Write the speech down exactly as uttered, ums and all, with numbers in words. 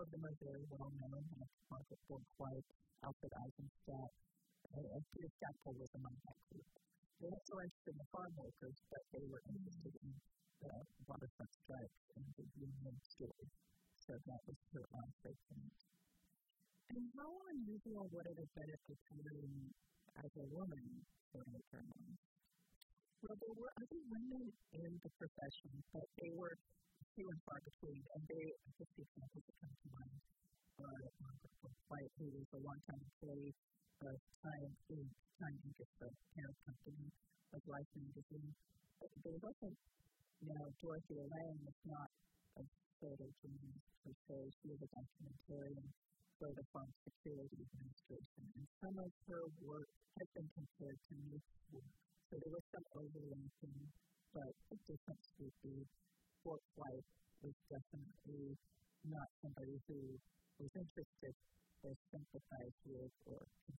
of them are very well known, like Margaret Bourke-White, Alfred Eisenstadt, and, and Peter Stackpole was among that group. They were also interested in the farm workers, but they were interested in the waterfront strikes and the union story. So that was her entree point. And how unusual would it have been if the time as a woman for her term? Well, there were other women in the profession, but they were few and far between, and they, just the examples that come to mind, are Margaret Bourke-White, who was a longtime employee of Time Inc. Time Inc. is the parent company of Life magazine. There was also, you know, Dorothea Lange was not a photojournalist per se. She was a documentarian for the Farm Security Administration, and some of her work has been compared to Mif's work. So there was some overlapping, but the difference would be Bourke-White was definitely not somebody who was interested or sympathized with or